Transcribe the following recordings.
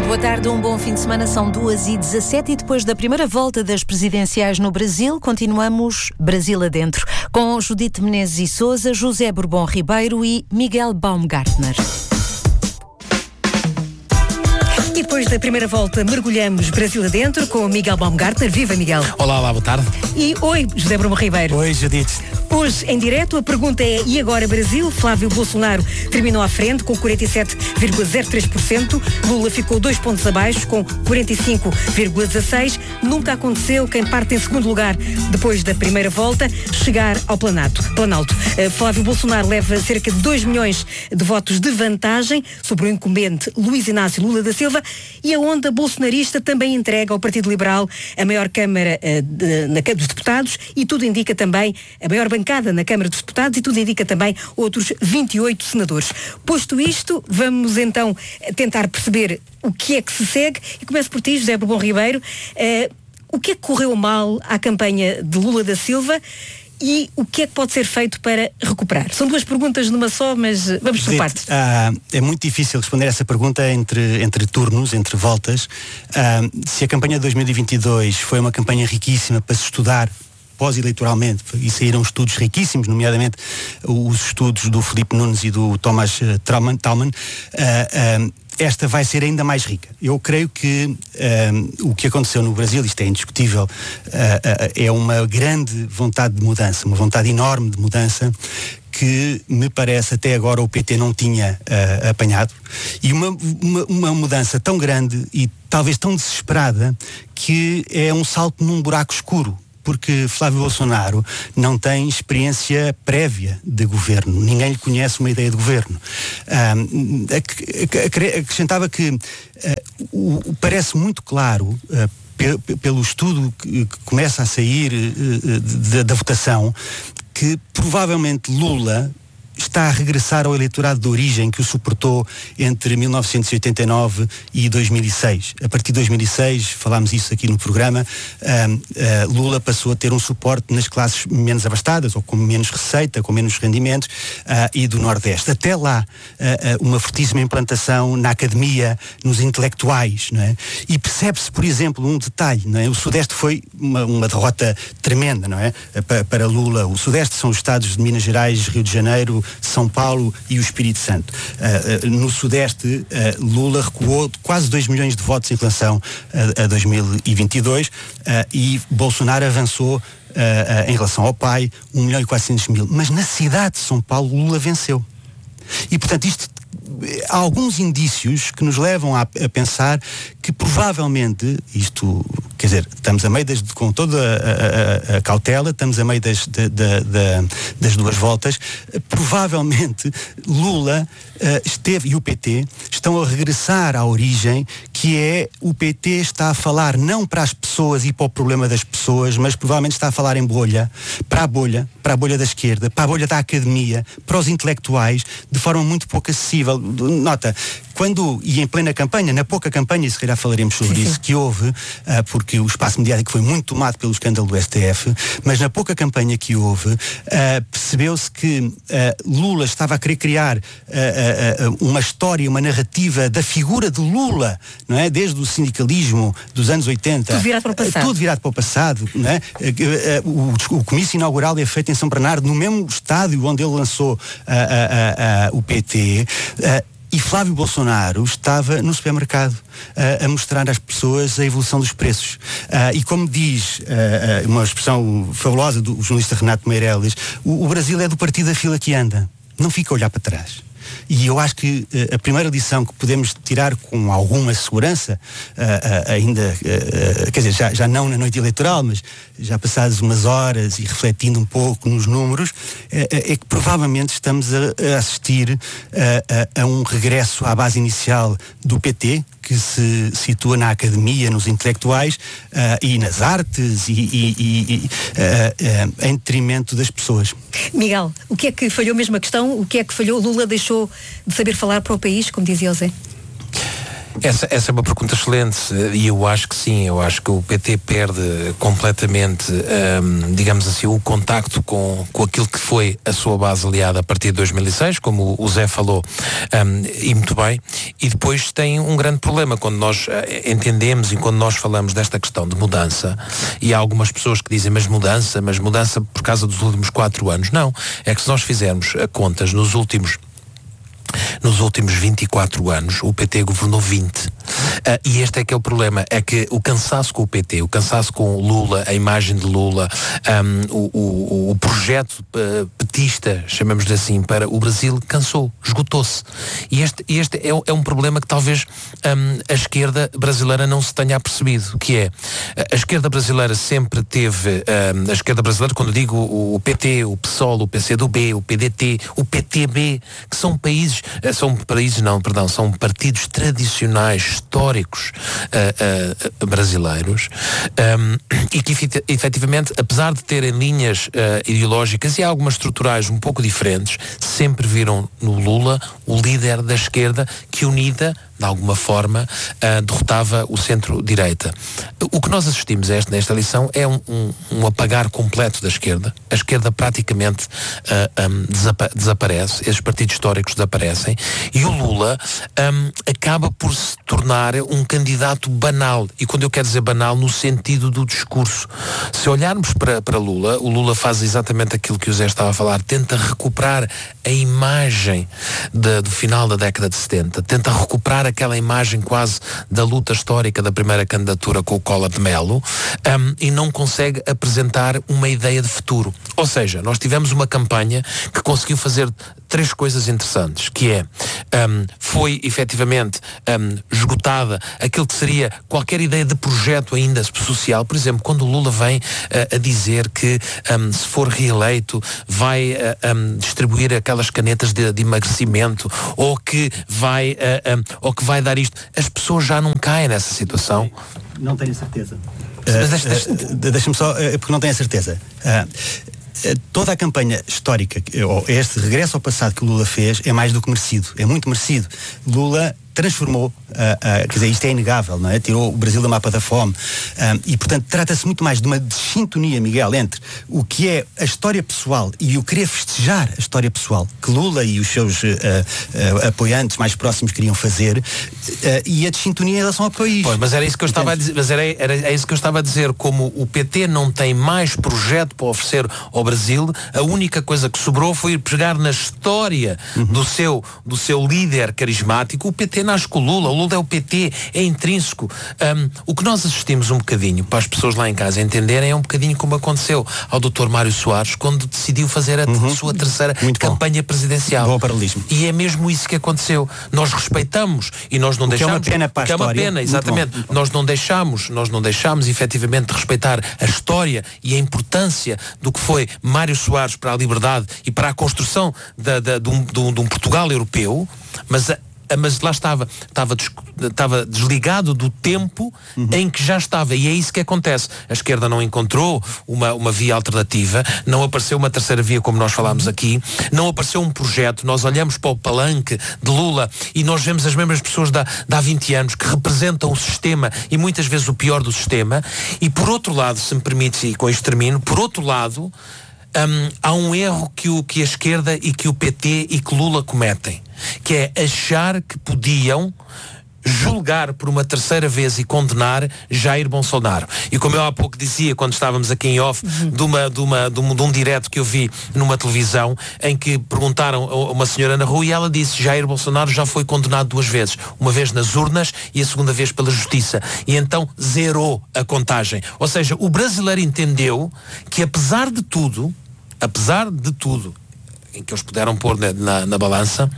Boa tarde, um bom fim de semana, são 2h17 e depois da primeira volta das presidenciais no Brasil, continuamos Brasil adentro, com Judite Menezes e Sousa, José Bourbon Ribeiro e Miguel Baumgartner. E depois da primeira volta mergulhamos Brasil adentro com o Miguel Baumgartner. Viva, Miguel! Olá, boa tarde. E oi, José Bourbon Ribeiro. Oi, Judite. Hoje, em direto, a pergunta é: e agora Brasil? Flávio Bolsonaro terminou à frente com 47,03%. Lula ficou 2 pontos abaixo com 45,16%. Nunca aconteceu quem parte em segundo lugar depois da primeira volta chegar ao Planalto. Flávio Bolsonaro leva cerca de 2 milhões de votos de vantagem sobre o incumbente Luiz Inácio Lula da Silva, e a onda bolsonarista também entrega ao Partido Liberal a maior Câmara na Câmara dos Deputados e tudo indica também a maior bancada na Câmara dos Deputados e tudo indica também outros 28 senadores. Posto isto, vamos então tentar perceber o que é que se segue e começo por ti, José Bourbon Ribeiro. O que é que correu mal à campanha de Lula da Silva e o que é que pode ser feito para recuperar? São duas perguntas numa só, mas vamos por partes. É muito difícil responder essa pergunta entre turnos, entre voltas. Se a campanha de 2022 foi uma campanha riquíssima para se estudar pós-eleitoralmente, e saíram estudos riquíssimos, nomeadamente os estudos do Filipe Nunes e do Thomas Thalmann, esta vai ser ainda mais rica. Eu creio que o que aconteceu no Brasil, isto é indiscutível, é uma grande vontade de mudança, uma vontade enorme de mudança, que me parece até agora o PT não tinha apanhado, e uma mudança tão grande e talvez tão desesperada que é um salto num buraco escuro, porque Flávio Bolsonaro não tem experiência prévia de governo, ninguém lhe conhece uma ideia de governo. Acrescentava que parece muito claro, pelo estudo que começa a sair da votação, que provavelmente Lula está a regressar ao eleitorado de origem que o suportou entre 1989 e 2006. A partir de 2006, falámos isso aqui no programa, Lula passou a ter um suporte nas classes menos abastadas, ou com menos receita, com menos rendimentos, e do Nordeste. Até lá, uma fortíssima implantação na academia, nos intelectuais, não é? E percebe-se, por exemplo, um detalhe, não é? O Sudeste foi uma derrota tremenda, não é? Para Lula. O Sudeste são os estados de Minas Gerais, Rio de Janeiro, São Paulo e o Espírito Santo. No Sudeste, Lula recuou quase 2 milhões de votos em relação a 2022 e Bolsonaro avançou em relação ao pai 1.400.000. Mas na cidade de São Paulo, Lula venceu. E, portanto, há alguns indícios que nos levam a pensar que provavelmente isto, quer dizer, estamos a meio com toda a cautela, estamos a meio das duas voltas, provavelmente Lula esteve, e o PT estão a regressar à origem, que é o PT está a falar não para as pessoas e para o problema das pessoas, mas provavelmente está a falar em bolha, para a bolha da esquerda, para a bolha da academia, para os intelectuais, de forma muito pouco acessível. Nota, e em plena campanha, na pouca campanha, e se calhar falaremos sobre isso, que houve, porque o espaço mediático foi muito tomado pelo escândalo do STF, mas na pouca campanha que houve, percebeu-se que Lula estava a querer criar uma história, uma narrativa da figura de Lula, não é? Desde o sindicalismo dos anos 80. Tudo virado para o passado. Tudo virado para o passado, não é? O comício inaugural é feito em São Bernardo, no mesmo estádio onde ele lançou o PT. E Flávio Bolsonaro estava no supermercado a mostrar às pessoas a evolução dos preços. E como diz uma expressão fabulosa do jornalista Renato Meireles, o Brasil é do partido da fila que anda, não fica a olhar para trás. E eu acho que a primeira lição que podemos tirar com alguma segurança, ainda, quer dizer, já não na noite eleitoral, mas já passadas umas horas e refletindo um pouco nos números, é que provavelmente estamos a assistir a um regresso à base inicial do PT, que se situa na academia, nos intelectuais e nas artes e em detrimento das pessoas. Miguel, o que é que falhou, mesmo a questão, o que é que falhou? Lula deixou de saber falar para o país, como dizia o Zé? Essa é uma pergunta excelente e eu acho que sim, eu acho que o PT perde completamente, digamos assim, o contacto com aquilo que foi a sua base aliada a partir de 2006, como o Zé falou, e muito bem, e depois tem um grande problema quando nós entendemos e quando nós falamos desta questão de mudança, e há algumas pessoas que dizem, mas mudança por causa dos últimos 4 anos. Não, é que se nós fizermos contas nos últimos 24 anos, o PT governou 20. E este é que é o problema, é que o cansaço com o PT, o cansaço com o Lula, a imagem de Lula, o projeto petista, chamamos-lhe assim, para o Brasil, cansou, esgotou-se. E este é um problema que talvez a esquerda brasileira não se tenha apercebido, que é, a esquerda brasileira sempre teve, a esquerda brasileira, quando digo o PT, o PSOL, o PCdoB, o PDT, o PTB, que são são partidos tradicionais, históricos brasileiros, e que efetivamente, apesar de terem linhas ideológicas e algumas estruturais um pouco diferentes, sempre viram no Lula o líder da esquerda que, unida de alguma forma, derrotava o centro-direita. O que nós assistimos nesta eleição é um apagar completo da esquerda. A esquerda praticamente desaparece, esses partidos históricos desaparecem, e o Lula acaba por se tornar um candidato banal. E quando eu quero dizer banal, no sentido do discurso. Se olharmos para Lula, o Lula faz exatamente aquilo que o Zé estava a falar, tenta recuperar a imagem do final da década de 70, tenta recuperar aquela imagem quase da luta histórica da primeira candidatura com o Collor de Mello, e não consegue apresentar uma ideia de futuro. Ou seja, nós tivemos uma campanha que conseguiu fazer 3 coisas interessantes, que é, foi efetivamente esgotada aquilo que seria qualquer ideia de projeto ainda social. Por exemplo, quando o Lula vem a dizer que se for reeleito vai distribuir aquelas canetas de emagrecimento, ou que vai dar isto, as pessoas já não caem nessa situação. Não tenho certeza. Deixa-me só, porque não tenho a certeza. Toda a campanha histórica, ou este regresso ao passado que o Lula fez, é mais do que merecido, é muito merecido. Lula transformou, quer dizer, isto é inegável, não é? Tirou o Brasil do mapa da fome, e portanto trata-se muito mais de uma desintonia, Miguel, entre o que é a história pessoal e o querer festejar a história pessoal que Lula e os seus apoiantes mais próximos queriam fazer, e a desintonia em relação ao país. Pois, mas era isso que eu estava a dizer, era isso que eu estava a dizer, como o PT não tem mais projeto para oferecer ao Brasil, a única coisa que sobrou foi ir pegar na história do seu líder carismático. O PT nasce com o Lula é o PT, é intrínseco. O que nós assistimos um bocadinho, para as pessoas lá em casa entenderem, é um bocadinho como aconteceu ao Dr. Mário Soares quando decidiu fazer a sua terceira campanha presidencial. Bom paralelismo. E é mesmo isso que aconteceu. Nós respeitamos e nós não deixamos... Que é uma pena para a história. É uma pena, exatamente. Muito bom. Nós não deixamos efetivamente de respeitar a história e a importância do que foi Mário Soares para a liberdade e para a construção de um Portugal europeu, mas lá estava desligado do tempo em que já estava, e é isso que acontece. A esquerda não encontrou uma via alternativa, não apareceu uma terceira via, como nós falámos aqui, não apareceu um projeto. Nós olhamos para o palanque de Lula e nós vemos as mesmas pessoas de há 20 anos que representam o sistema, e muitas vezes o pior do sistema. E por outro lado, se me permite, e com isto termino, por outro lado, há um erro que a esquerda e que o PT e que Lula cometem, que é achar que podiam julgar por uma terceira vez e condenar Jair Bolsonaro. E como eu há pouco dizia, quando estávamos aqui em off, de um direto que eu vi numa televisão, em que perguntaram a uma senhora na rua e ela disse: Jair Bolsonaro já foi condenado 2 vezes, uma vez nas urnas e a segunda vez pela justiça, e então zerou a contagem. Ou seja, o brasileiro entendeu que apesar de tudo em que eles puderam pôr na balança,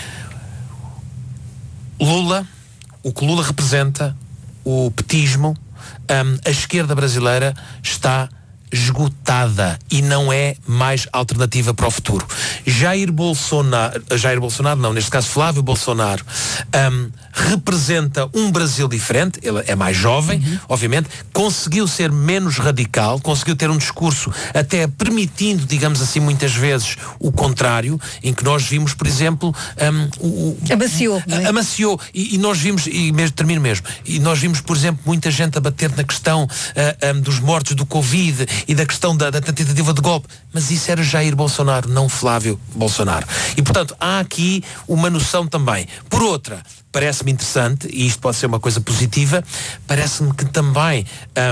o que Lula representa, o petismo, a esquerda brasileira está esgotada e não é mais alternativa para o futuro. Jair Bolsonaro não, neste caso Flávio Bolsonaro, representa um Brasil diferente. Ele é mais jovem, obviamente, conseguiu ser menos radical, conseguiu ter um discurso até permitindo, digamos assim, muitas vezes o contrário, em que nós vimos, por exemplo, amaciou, e nós vimos, termino mesmo, e nós vimos, por exemplo, muita gente a bater na questão dos mortos do Covid e da questão da tentativa de golpe, mas isso era Jair Bolsonaro, não Flávio Bolsonaro. E, portanto, há aqui uma noção também. Por outra, parece-me interessante, e isto pode ser uma coisa positiva, parece-me que também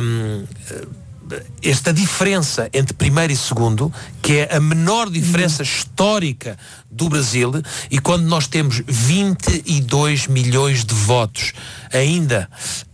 esta diferença entre primeiro e segundo, que é a menor diferença histórica do Brasil, e quando nós temos 22 milhões de votos ainda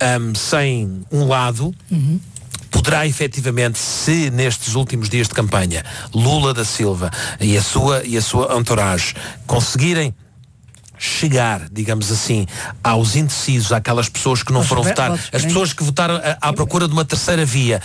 sem um lado, poderá efetivamente, se nestes últimos dias de campanha Lula da Silva e a sua entourage conseguirem chegar, digamos assim, aos indecisos, àquelas pessoas que não foram votar, as pessoas que votaram à procura de uma terceira via,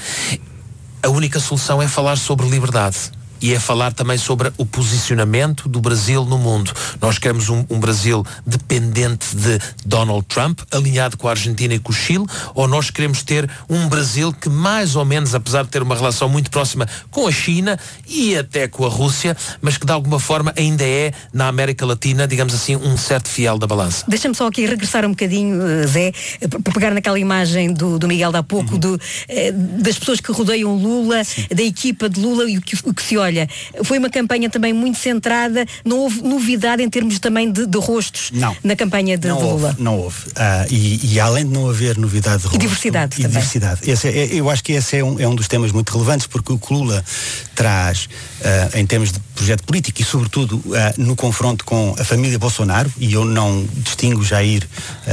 a única solução é falar sobre liberdade. E é falar também sobre o posicionamento do Brasil no mundo. Nós queremos um Brasil dependente de Donald Trump, alinhado com a Argentina e com o Chile, ou nós queremos ter um Brasil que mais ou menos, apesar de ter uma relação muito próxima com a China e até com a Rússia, mas que de alguma forma ainda é, na América Latina, digamos assim, um certo fiel da balança. Deixa-me só aqui regressar um bocadinho, Zé, para pegar naquela imagem do Miguel de há pouco, das pessoas que rodeiam Lula, da equipa de Lula e o que se olha. Foi uma campanha também muito centrada, não houve novidade em termos também de rostos na campanha de Lula? Não houve. E além de não haver novidade de rostos... E diversidade também. Diversidade. Eu acho que esse é um dos temas muito relevantes, porque o que Lula traz em termos de projeto político e sobretudo no confronto com a família Bolsonaro, e eu não distingo Jair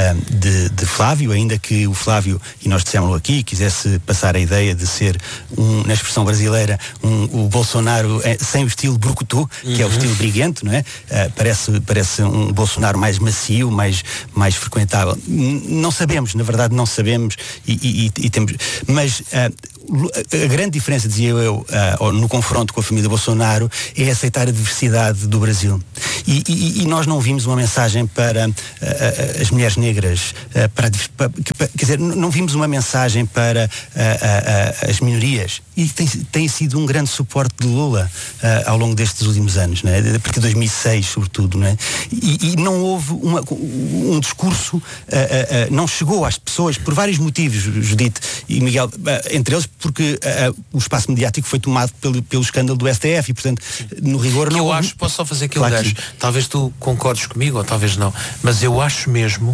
de Flávio, ainda que o Flávio, e nós dissemos-lo aqui, quisesse passar a ideia de ser, na expressão brasileira, o Bolsonaro sem o estilo brucutu, que é o estilo briguento, não é? Parece um Bolsonaro mais macio, mais frequentável. Não sabemos, na verdade não sabemos, e temos... Mas a grande diferença, dizia eu, no confronto com a família Bolsonaro, é aceitar a diversidade do Brasil. E nós não vimos uma mensagem para as mulheres negras, quer dizer, não vimos uma mensagem para as minorias. E tem sido um grande suporte de Lula ao longo destes últimos anos, não é? A partir de 2006, sobretudo, não é? E não houve um discurso, não chegou às pessoas por vários motivos, Judite e Miguel, entre eles porque o espaço mediático foi tomado pelo escândalo do STF e, portanto, no rigor não... Posso só fazer aquele gajo, talvez tu concordes comigo ou talvez não, mas eu acho mesmo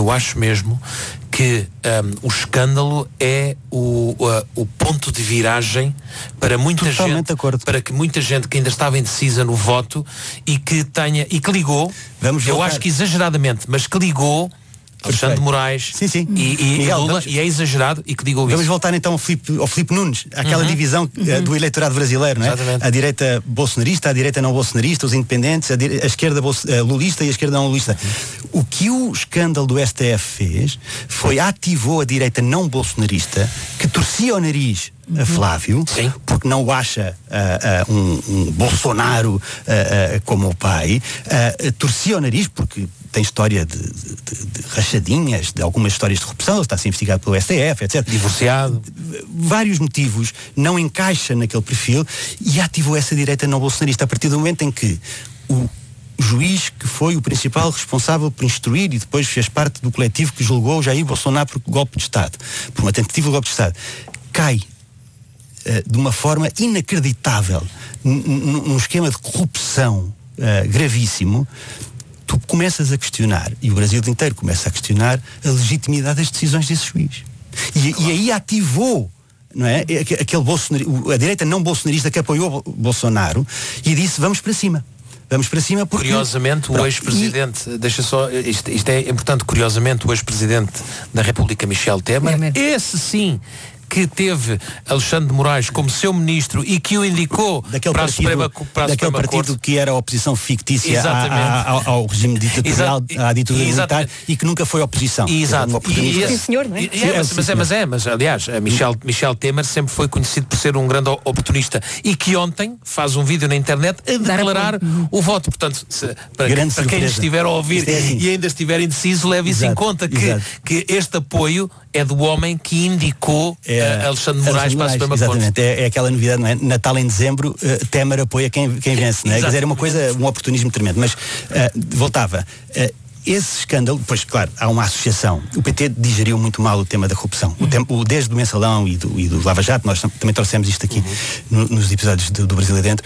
que o escândalo é o ponto de viragem para muita gente, para que muita gente que ainda estava indecisa no voto e que ligou, eu acho que exageradamente, mas que ligou Alexandre de Moraes e Miguel, Lula, e é exagerado e que digam isso. Vamos voltar então ao Filipe Nunes, àquela divisão do eleitorado brasileiro, não é? Exatamente. A direita bolsonarista, a direita não bolsonarista, os independentes, a esquerda lulista e a esquerda não lulista. O que o escândalo do STF fez foi ativou a direita não bolsonarista, que torcia o nariz a Flávio, porque não o acha um Bolsonaro como o pai, torcia o nariz porque tem história de rachadinhas, de algumas histórias de corrupção, ele está a ser investigado pelo STF, etc. Divorciado. Vários motivos, não encaixa naquele perfil e ativou essa direita não bolsonarista a partir do momento em que o juiz que foi o principal responsável por instruir e depois fez parte do coletivo que julgou Jair Bolsonaro por golpe de Estado, por uma tentativa de golpe de Estado, cai de uma forma inacreditável num esquema de corrupção gravíssimo. Tu começas a questionar, e o Brasil inteiro começa a questionar a legitimidade das decisões desse juiz. E aí ativou, não é? A direita não bolsonarista que apoiou Bolsonaro e disse vamos para cima. Vamos para cima porque... Curiosamente, o ex-presidente, deixa só, isto é importante, curiosamente, o ex-presidente da República, Michel Temer, esse sim, que teve Alexandre de Moraes como seu ministro e que o indicou para a Suprema partido que era a oposição fictícia ao regime ditatorial, à ditadura militar, e que nunca foi oposição. Exato. Sim, senhor, não é? Mas aliás, Michel Temer sempre foi conhecido por ser um grande oportunista e que ontem faz um vídeo na internet a declarar o voto. Portanto, para quem estiver a ouvir e ainda estiver indeciso, leve isso em conta, que este apoio é do homem que indicou Alexandre de Moraes para a Suprema Corte. Exatamente, é aquela novidade, não é? Natal em dezembro, Temer apoia quem vence, não é? Quer dizer, é uma coisa, um oportunismo tremendo. Mas voltava. Esse escândalo, pois claro, há uma associação. O PT digeriu muito mal o tema da corrupção. Desde o Mensalão e do Lava Jato, nós também trouxemos isto aqui nos episódios do Brasil Adentro,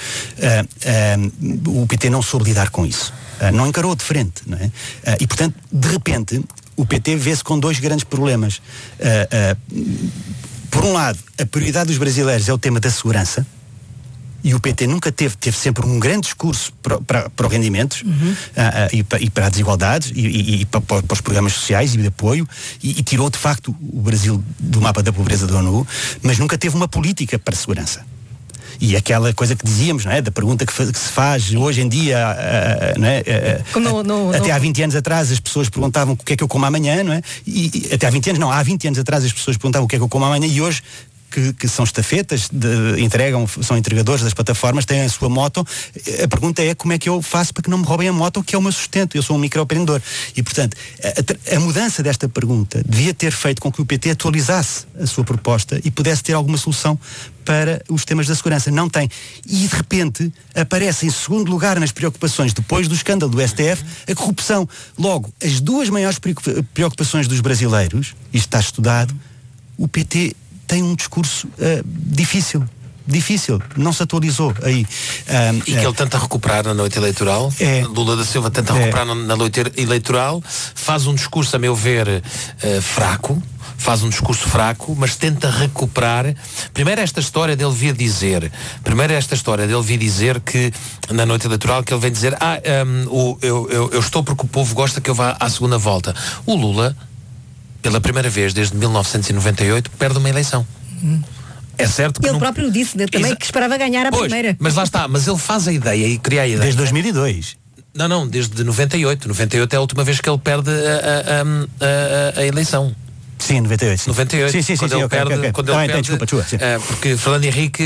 o PT não soube lidar com isso. Não encarou de frente, não é? E portanto, de repente, o PT vê-se com dois grandes problemas. Por um lado, a prioridade dos brasileiros é o tema da segurança. E o PT nunca teve sempre um grande discurso para os rendimentos e para as desigualdades e para os programas sociais e de apoio e tirou de facto o Brasil do mapa da pobreza da ONU, mas nunca teve uma política para a segurança. E aquela coisa que dizíamos, não é? Da pergunta que se faz hoje em dia, não é? Até há 20 anos atrás as pessoas perguntavam o que é que eu como amanhã, não é? E até há 20 anos, não, há 20 anos atrás as pessoas perguntavam o que é que eu como amanhã e hoje que são estafetas, são entregadores das plataformas, têm a sua moto. A pergunta é como é que eu faço para que não me roubem a moto, que é o meu sustento. Eu sou um microempreendedor. E, portanto, a mudança desta pergunta devia ter feito com que o PT atualizasse a sua proposta e pudesse ter alguma solução para os temas da segurança. Não tem. E, de repente, aparece em segundo lugar nas preocupações, depois do escândalo do STF, a corrupção. Logo, as duas maiores preocupações dos brasileiros, isto está estudado, o PT tem um discurso difícil, não se atualizou aí. E que ele tenta recuperar na noite eleitoral. Lula da Silva tenta recuperar na noite eleitoral, faz um discurso, a meu ver, fraco, mas tenta recuperar. Primeiro esta história dele vir dizer que na noite eleitoral que ele vem dizer eu estou porque o povo gosta que eu vá à segunda volta. O Lula, pela primeira vez desde 1998, perde uma eleição. É certo que ele próprio disse também que esperava ganhar a primeira. Mas lá está, mas ele faz a ideia e cria a ideia. Desde 2002. Não, desde 98. 98 é a última vez que ele perde a eleição. Sim, 98. 98. Sim, quando ele perde. Desculpa. Porque Fernando Henrique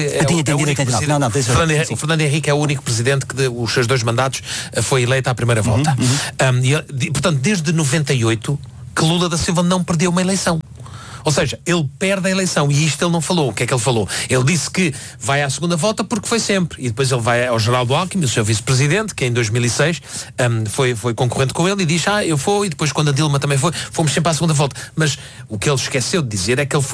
o Fernando Henrique é o único presidente que os seus 2 mandatos foi eleito à primeira volta. Portanto, desde 98 que Lula da Silva não perdeu uma eleição. Ou seja, ele perde a eleição e isto ele não falou. O que é que ele falou? Ele disse que vai à segunda volta porque foi sempre. E depois ele vai ao Geraldo Alckmin, o seu vice-presidente, que em 2006 foi concorrente com ele e diz, eu fui. E depois quando a Dilma também foi, fomos sempre à segunda volta. Mas o que ele esqueceu de dizer é que ele foi